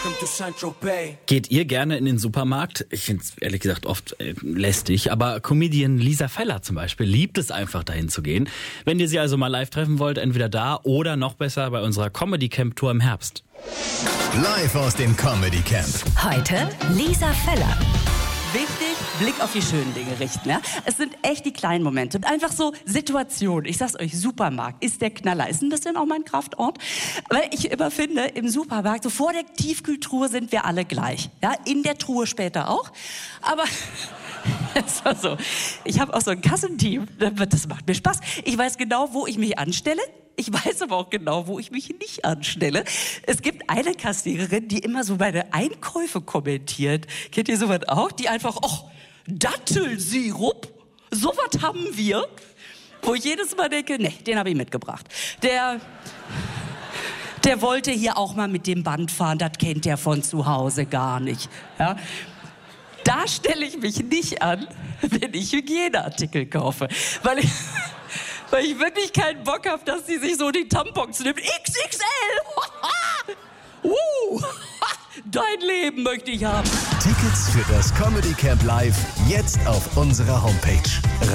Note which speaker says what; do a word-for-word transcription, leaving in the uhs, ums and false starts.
Speaker 1: Geht ihr gerne in den Supermarkt? Ich finde es ehrlich gesagt oft äh, lästig, aber Comedian Lisa Feller zum Beispiel liebt es einfach, dahin zu gehen. Wenn ihr sie also mal live treffen wollt, entweder da oder noch besser bei unserer Comedy Camp Tour im Herbst.
Speaker 2: Live aus dem Comedy Camp.
Speaker 3: Heute Lisa Feller.
Speaker 4: Wichtig, Blick auf die schönen Dinge richten. Ja? Es sind echt die kleinen Momente. Einfach so Situationen. Ich sag's euch, Supermarkt ist der Knaller. Ist ein bisschen auch mein Kraftort. Weil ich immer finde, im Supermarkt, so vor der Tiefkühltruhe sind wir alle gleich. Ja? In der Truhe später auch. Aber es war so. Ich habe auch so ein Kassenteam. Das macht mir Spaß. Ich weiß genau, wo ich mich anstelle. Ich weiß aber auch genau, wo ich mich nicht anstelle. Es gibt eine Kassiererin, die immer so meine Einkäufe kommentiert. Kennt ihr sowas auch? Die einfach, oh, Dattelsirup, sowas haben wir. Wo ich jedes Mal denke, nee, den habe ich mitgebracht. Der, der wollte hier auch mal mit dem Band fahren, das kennt der von zu Hause gar nicht. Ja? Da stelle ich mich nicht an, wenn ich Hygieneartikel kaufe. Weil ich... Weil ich wirklich keinen Bock habe, dass sie sich so die Tampons nimmt. X X L! uh, dein Leben möchte ich haben.
Speaker 2: Tickets für das Comedy Camp Live jetzt auf unserer Homepage.